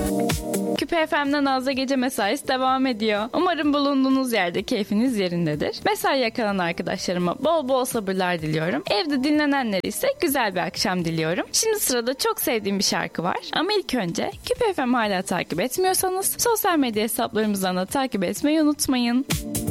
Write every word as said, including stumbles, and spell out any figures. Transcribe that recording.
Küpe F M'den Nazlı Gece mesaisi devam ediyor. Umarım bulunduğunuz yerde keyfiniz yerindedir. Mesaiye kalan arkadaşlarıma bol bol sabırlar diliyorum. Evde dinlenenlere ise güzel bir akşam diliyorum. Şimdi sırada çok sevdiğim bir şarkı var. Ama ilk önce Küpe F M hala takip etmiyorsanız sosyal medya hesaplarımızdan da takip etmeyi unutmayın.